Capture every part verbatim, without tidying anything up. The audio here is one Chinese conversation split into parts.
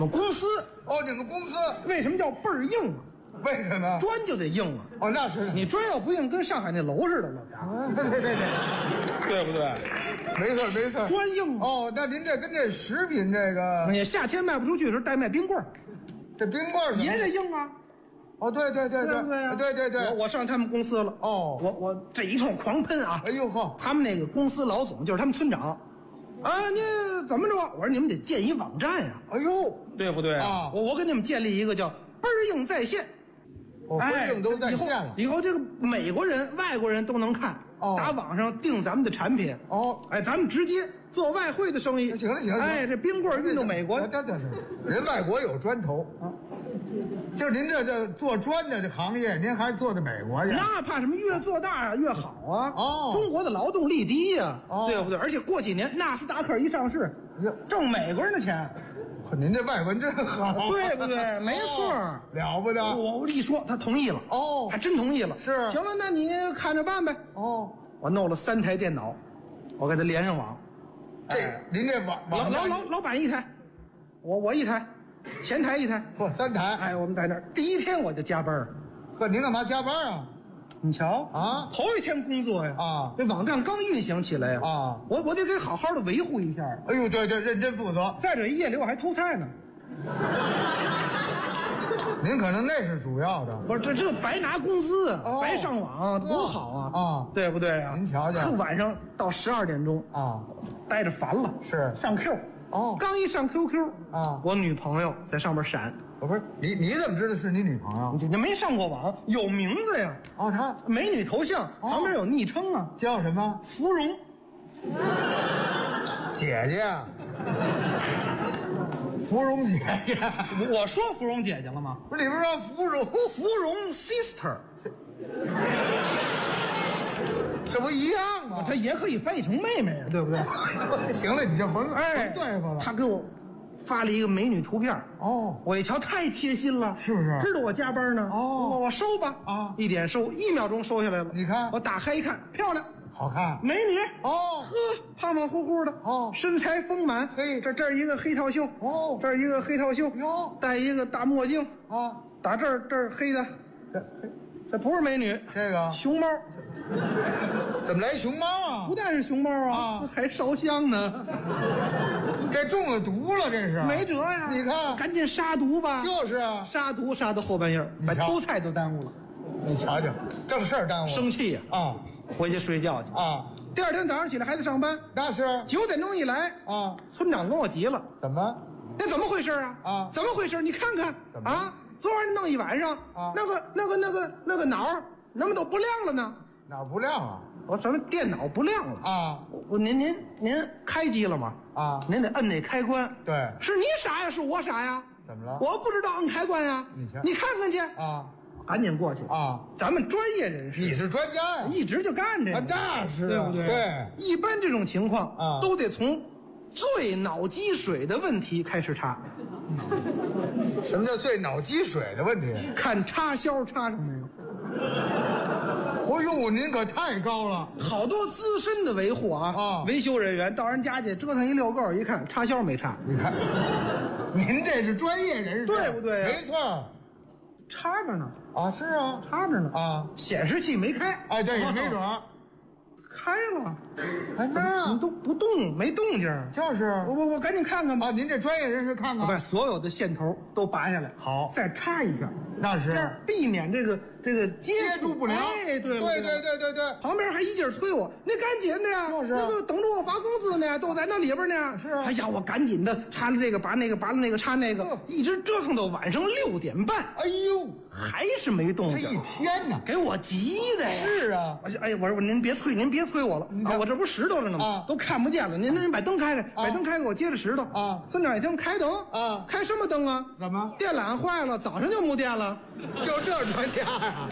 们公司。 哦，你们公司为什么叫倍儿硬啊？ 为什么？ 砖就得硬啊！ 哦，那是你砖要不硬，跟上海那楼似的了， 啊，对对对， 对不对？ 没错没错， 砖硬哦。那您这跟这食品这个， 你夏天卖不出去的时候，代卖冰棍儿， 这冰棍儿也得硬啊。 哦，对对对对不对啊？ 对对对， 我我上他们公司了。 哦， 我我这一通狂喷啊！ 哎呦呵， 他们那个公司老总就是他们村长，啊，你怎么着？我说你们得建一网站呀、 啊。哎呦， 对不对啊？ 我我给你们建立一个叫倍儿硬在线。 哦，倍儿硬都在线了。 以后这个美国人、外国人都能看。哦，打网上订咱们的产品。 哦， 哎，咱们直接做外汇的生意。 行了行了， 哎，这冰棍运到美国。 对对对，人外国有砖头啊。就是您这这做砖的这行业，您还做到美国去？ 那怕什么？越做大越好啊！ 哦， 中国的劳动力低呀、 啊，哦， 对不对？而且过几年纳斯达克一上市，挣美国人的钱。 您这外文真好， 对不对？没错， 哦，了不得。 我一说，他同意了。 哦， 他真同意了。 是， 行了，那你看着办呗。 哦， 我弄了三台电脑，我给他连上网。 这、哎、您这网老老老老板一台，我我一台，前台一台， 嚯，三台。 哎，我们在那儿第一天我就加班。 呵，您干嘛加班啊？ 你瞧啊， 头一天工作呀， 啊， 这网站刚运行起来呀， 啊， 我我得给好好的维护一下。 哎呦，对对，认真负责。 再者，夜里我还偷菜呢。 您可能那是主要的， 不是这这白拿工资，哦、白上网多好啊！ 啊、哦， 对不对啊？ 您瞧瞧， 晚上到十二点钟啊， 待着烦了， 是上 Q， 哦， 刚一上 Q Q 啊， 我女朋友在上面闪。 我不是你，你怎么知道是你女朋友？ 你你没上过网，有名字呀。 哦，她美女头像，哦、旁边有昵称啊， 叫什么？ 芙蓉姐姐。芙蓉姐姐， 我说芙蓉姐姐了吗？ 不是，里边说芙蓉， 芙蓉 sister， 这不一样吗？ 她也可以翻译成妹妹呀，对不对？ 行了，你就甭哎对付了。 她给我发了一个美女图片， 哦， 我一瞧太贴心了， 是不是？ 知道我加班呢， 哦， 我我收吧， 啊， 一点收，一秒钟收下来了。 你看， 我打开一看，漂亮。 好看， 美女哦， 呵，胖胖乎乎的哦， 身材丰满， 嘿， 这这儿一个黑套袖哦， 这儿一个黑套袖哟， 戴一个大墨镜啊， 打这儿这儿黑的，这这不是美女， 这个熊猫， 怎么来熊猫啊？ 不但是熊猫啊，啊还烧香呢， 这中了毒了，这是没辙呀！ 你看， 赶紧杀毒吧， 就是啊， 杀毒杀到后半夜，把偷菜都耽误了。 你瞧瞧，正事儿耽误了， 生气呀！ 啊， 回去睡觉去啊。 第二天早上起来还得上班， 那是九点钟一来啊， 村长跟我急了， 怎么？ 那怎么回事啊？啊，怎么回事？你看看啊，昨晚弄一晚上啊，那个那个那个那个脑怎么都不亮了呢？ 哪不亮啊？ 我什么电脑不亮了啊？ 我您您您开机了吗？ 啊， 您得摁那开关。 对， 是你傻呀，是我傻呀？ 怎么了？ 我不知道摁开关呀。 你看， 你看看去啊。 赶紧过去啊！ 咱们专业人士， 你是专家呀， 一直就干这个， 那是对不对？ 对， 一般这种情况啊， 都得从最脑积水的问题开始查。 什么叫最脑积水的问题？ 看插销插上没有？ 哦呦，您可太高了！ 好多资深的维护啊，啊，维修人员到人家去折腾一溜够，一看插销没插。 你看，您这是专业人士， 对不对啊？ 没错。 插着呢啊，是啊， 插着呢啊， 显示器没开， 哎，对，也没准开了， 哎，那你都不动，没动静， 就是我我我赶紧看看吧。 啊，您这专业人士看看， 把所有的线头都拔下来， 好， 再插一下， 那是这样避免这个这个接触不良。 哎，对对对对对对对， 旁边还一劲催我，那赶紧的呀， 就是那个等着我发工资呢，都在那里边呢。 是啊， 哎呀，我赶紧的插了这个，拔那个，拔了那个，插那个，一直折腾到晚上六点半。 哎呦， 还是没动静， 这一天呢， 给我急的呀！ 是啊， 我哎呀，我说您别催，您别催我了啊！我这不是石头着呢吗？都看不见了。您您把灯开开，把灯开开，我接着石头啊！ 村长一听开灯啊， 开什么灯啊？ 怎么？ 电缆坏了，早上就没电了。 就这专家呀！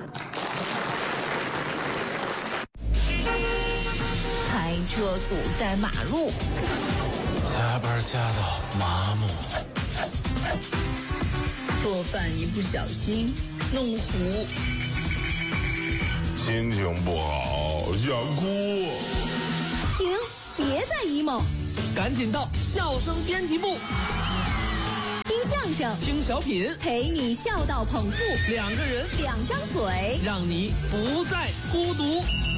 开车堵在马路， 加班加到麻木。 做饭一不小心弄糊， 心情不好想哭。 停，别再 emo， 赶紧到笑声编辑部。 声， 听小品， 陪你笑到捧腹， 两个人， 两张嘴， 让你不再孤独。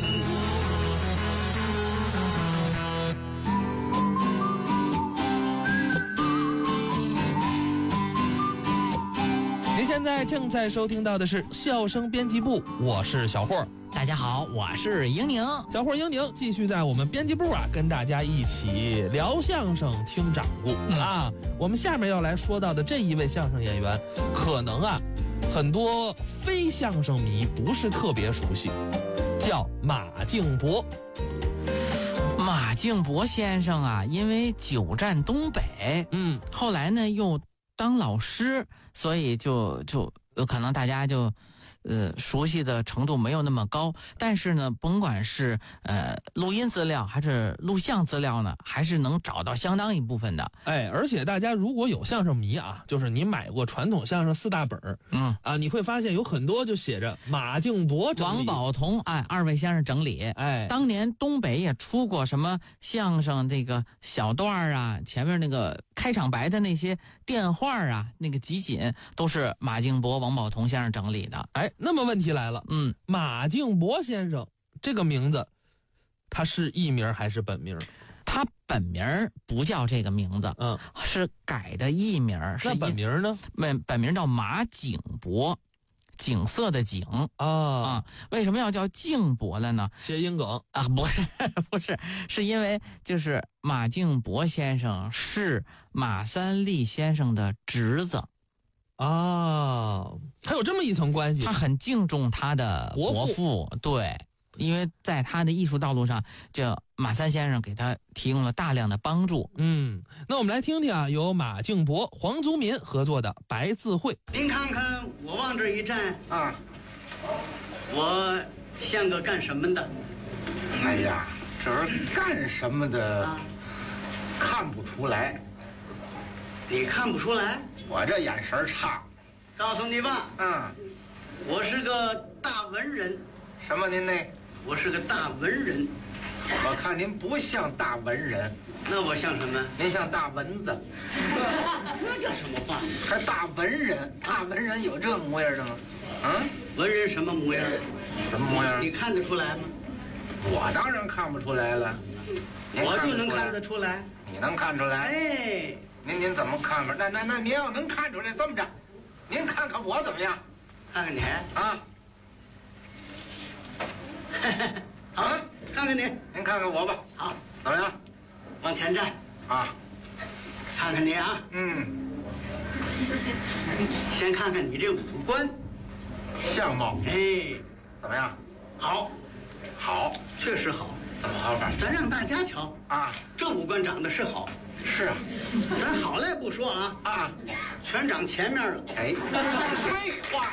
您现在正在收听到的是笑声编辑部，我是小霍。 大家好，我是英宁。 小霍英宁继续在我们编辑部啊，跟大家一起聊相声、听掌故、嗯、啊。我们下面要来说到的这一位相声演员，可能啊，很多非相声迷不是特别熟悉，叫马敬伯。 马敬伯先生啊，因为久战东北，嗯，后来呢又当老师，所以就就有可能大家就。呃，熟悉的程度没有那么高，但是呢，甭管是呃录音资料还是录像资料呢，还是能找到相当一部分的。 哎，而且大家如果有相声迷啊，就是你买过传统相声四大本儿，嗯啊，你会发现有很多就写着马敬伯整理、 王宝同，哎，二位先生整理。哎，当年东北也出过什么相声这个小段啊，前面那个开场白的那些电话啊，那个集锦都是马敬伯、王宝同先生整理的。 哎。那么问题来了，嗯，马敬伯先生这个名字，他是艺名还是本名？ 他本名不叫这个名字，嗯，是改的艺名。 那本名呢？ 本本名叫马景伯，景色的景啊啊！为什么要叫敬伯了呢？ 谐音梗啊，不是不是，是因为就是马敬伯先生是马三立先生的侄子。 啊，还有这么一层关系。 他很敬重他的伯父，对，因为在他的艺术道路上，这马三先生给他提供了大量的帮助。 嗯，那我们来听听啊，由马敬伯、黄宗民合作的《白字会》。 您看看我往这一站啊，我像个干什么的？ 哎呀，这是干什么的？啊、看不出来。 你看不出来？ 我这眼神差， 告诉你吧，嗯，我是个大文人。 什么？您那？ 我是个大文人。 我看您不像大文人， 那我像什么？ 您像大蚊子。 这叫什么话？ 还大文人？大文人有这模样的吗？ 嗯，文人什么模样？ 什么模样？ 你看得出来吗？ 我当然看不出来了。 我就能看得出来。 你能看出来？ 哎。 您您怎么看法？那那那您要能看出来，这么着，您看看我怎么样？ 看看你啊！ 好，看看你， 您看看我吧。 好， 怎么样？ 往前站啊！看看你啊！嗯。先看看你这五官、 相貌。 哎， 怎么样？ 好， 好， 确实好。 怎么好法？ 咱让大家瞧啊，这五官长得是好。 是啊， 咱好赖不说啊啊，全长前面了。 哎，废话，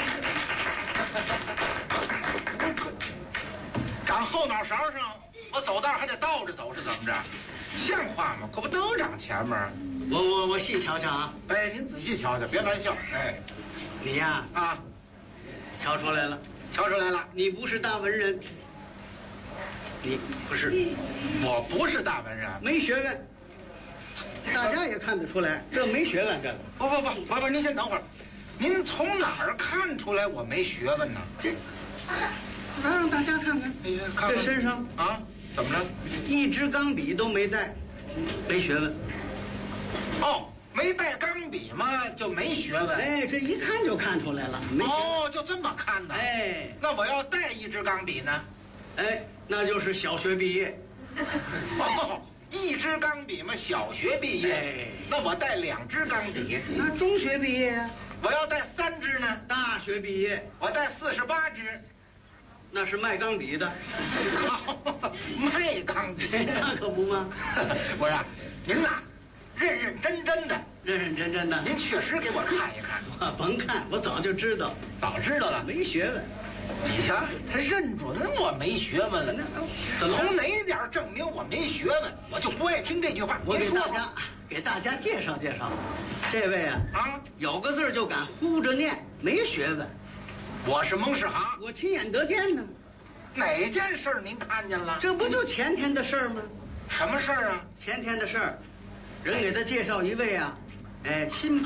长后脑勺上，我走道还得倒着走，是怎么着？像话吗？可不都长前面？ 我我我细瞧瞧啊！ 哎，您仔细瞧瞧，别玩笑。哎， 你呀啊，瞧出来了， 瞧出来了， 你不是大文人，你不是， 我不是大文人， 没学问。大家也看得出来，这没学问，这个。 不不不不不，您先等会儿，您从哪儿看出来我没学问呢？ 这，来让大家看看， 哎呀，看看这身上啊，怎么着？ 一支钢笔都没带，没学问。 哦，没带钢笔嘛，就没学问。 哎，这一看就看出来了。 哦，就这么看的。哎，那我要带一支钢笔呢？ 哎，那就是小学毕业。 哦。一支钢笔嘛，小学毕业。哎，那我带两支钢笔， 那中学毕业呀。 我要带三支呢， 大学毕业。 我带四十八支， 那是卖钢笔的。 卖钢笔， 那可不吗？ 我说，您呐，认认真真的， 认认真真的， 您确实给我看一看。 我甭看，我早就知道， 早知道了， 没学问。 你瞧，他认准我没学问了。从哪点证明我没学问？我就不爱听这句话。 我给大家给大家介绍介绍，这位啊啊，有个字就敢呼着念，没学问。 我是蒙世航， 我亲眼得见呢。 哪件事您看见了？ 这不就前天的事儿吗？ 什么事儿啊？ 前天的事儿，人给他介绍一位啊，哎，新